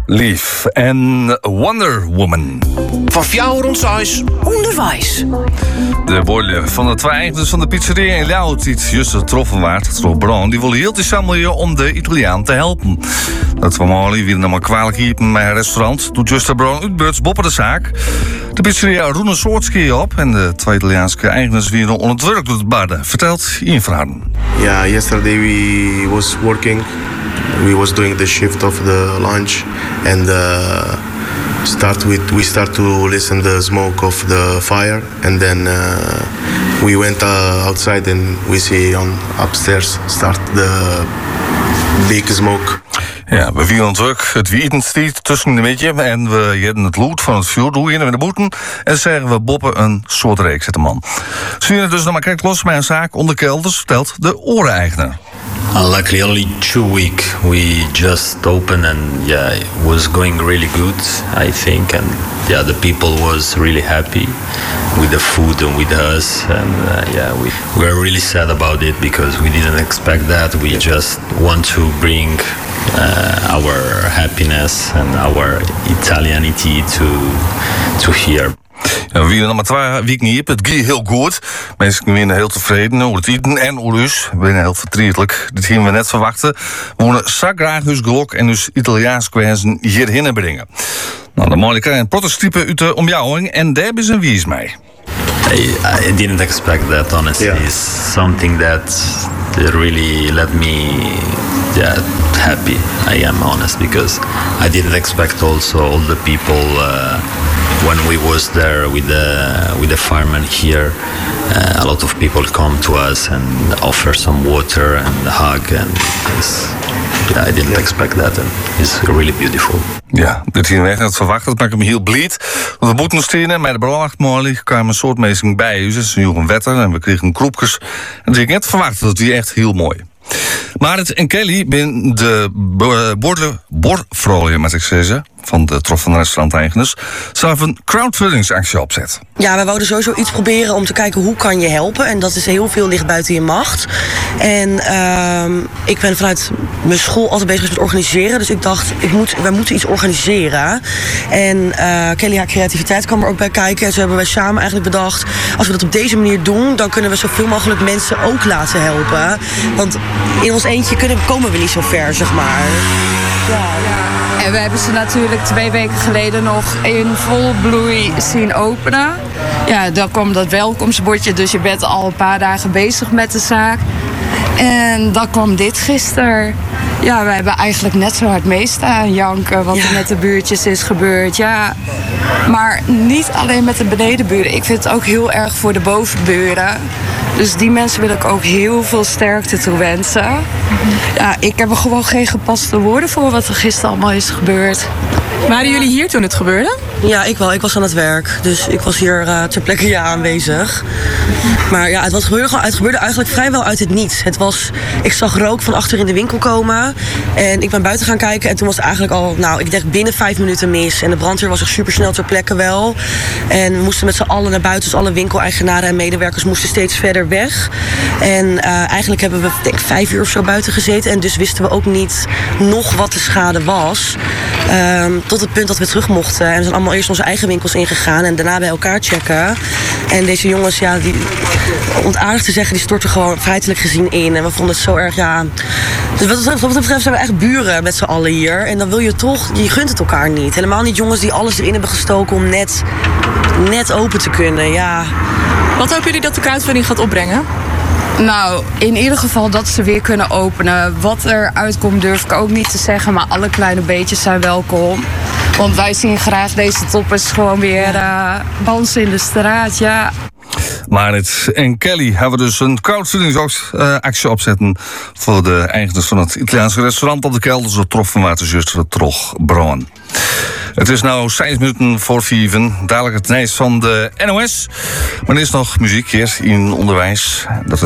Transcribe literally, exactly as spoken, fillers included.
Lief en Wonder Woman. Van jou rond huis. Onderwijs. De woorden van de twee eigenaars van de pizzeria in Ljouwert, die juist getroffen waren, Troch Brown, die willen heel te samen om de Italiaan te helpen. Dat van Molly weer nog maar kwalijk hier in mijn restaurant. Doet Juster Brown uitbeurts boppen de zaak. De pizzeria roen een soort ski op en de twee Italiaanse eigenaars weer onder het werk door het baden. Vertelt Ian Verharden. Yeah, yesterday we was working. We was doing the shift of the lunch and uh, start with we start to listen the smoke of the fire and then uh, we went uh, outside and we see on upstairs start the big smoke. Ja, we vielen druk. Het wieten stiet tussen de beetje en we hebben het lood van het vuur doen in de boeten en zeggen we boppen een soort reek, zet de man. Zien we dus nog maar kijkt los bij een zaak onder kelders, vertelt de oreneigenaar. Uh, luckily, only two weeks. We just opened and yeah, it was going really good, I think. And yeah, the people was really happy with the food and with us. And uh, yeah, we were really sad about it because we didn't expect that. We just want to bring uh, our happiness and our Italianity to to here. Ja, we winnen nog maar twee weken niet op. Het ging heel goed. Mensen zijn heel tevreden over het eten en over us. We zijn heel verdrietelijk. Dit gingen we net verwachten. We willen zo graag dus gelok en dus Italiaans kwijzen hierheen brengen. Nou, dan moet ik een prototype uit de omjouwing en daar is een wies mee. I, I didn't expect that, honestly. Yeah. It's something that really let me yeah, happy. I am honest because I didn't expect also all the people uh, when we was there with the with the firemen here. Uh, a lot of people come to us and offer some water and hug and it's, yeah, I didn't expect that and it's really beautiful. Ja, dit hier weg net verwacht. Dat maakt hem heel blied. Want we moeten nog stenen. Met de belangrijk kwamen een soort meesting bij. Dus het is nu een wetter en we kregen kroepjes. En dus ik net verwacht dat het weer echt heel mooi. Marit en Kelly ben de borden bordvrouwen, moet ik zeggen, van de trof van de restauranteigeners, zelf een crowdfundingsactie opzet. Ja, we wouden sowieso iets proberen om te kijken hoe kan je helpen. En dat is heel veel ligt buiten je macht. En uh, ik ben vanuit mijn school altijd bezig met organiseren. Dus ik dacht, ik moet, we moeten iets organiseren. En uh, Kelly, haar creativiteit kwam er ook bij kijken. En zo hebben wij samen eigenlijk bedacht, als we dat op deze manier doen, dan kunnen we zoveel mogelijk mensen ook laten helpen. Want in ons eentje kunnen, komen we niet zo ver, zeg maar. Ja, ja. En we hebben ze natuurlijk twee weken geleden nog in vol bloei zien openen. Ja, dan kwam dat welkomstbordje, dus je bent al een paar dagen bezig met de zaak. En dan kwam dit gisteren. Ja, we hebben eigenlijk net zo hard meestaan janken wat er met de buurtjes is gebeurd. Ja, maar niet alleen met de benedenburen. Ik vind het ook heel erg voor de bovenburen. Dus die mensen wil ik ook heel veel sterkte toewensen. Ja, ik heb er gewoon geen gepaste woorden voor wat er gisteren allemaal is gebeurd. Waren jullie hier toen het gebeurde? Ja, ik wel. Ik was aan het werk. Dus ik was hier uh, ter plekke ja, aanwezig. Maar ja, het, was, gebeurde, gewoon, het gebeurde eigenlijk vrijwel uit het niets. Het was, ik zag rook van achter in de winkel komen. En ik ben buiten gaan kijken. En toen was het eigenlijk al, nou, ik denk binnen vijf minuten mis. En de brandweer was echt supersnel ter plekke wel. En we moesten met z'n allen naar buiten. Dus alle winkeleigenaren en medewerkers moesten steeds verder weg. En uh, eigenlijk hebben we, denk ik, vijf uur of zo buiten gezeten. En dus wisten we ook niet nog wat de schade was. Um, tot het punt dat we terug mochten. En we zijn allemaal eerst onze eigen winkels ingegaan en daarna bij elkaar checken. En deze jongens, ja, die, ontaardig te zeggen, die stortten gewoon feitelijk gezien in. En we vonden het zo erg, ja. Dus wat dat betreft zijn we echt buren met z'n allen hier. En dan wil je toch, je gunt het elkaar niet. Helemaal niet jongens die alles erin hebben gestoken om net, net open te kunnen, ja. Wat hopen jullie dat de crowdfunding gaat opbrengen? Nou, in ieder geval dat ze weer kunnen openen. Wat er uitkomt durf ik ook niet te zeggen, maar alle kleine beetjes zijn welkom. Want wij zien graag deze toppers gewoon weer uh, dansen in de straat, ja. Marit en Kelly hebben dus een crowdfundingsactie opzetten voor de eigenaars van het Italiaanse restaurant op de kelder, zo trof van waterzuster Troch Brown. Het is nou zes minuten voor vieven. Dadelijk het nieuws van de N O S. Maar er is nog muziek hier in onderwijs. Dat is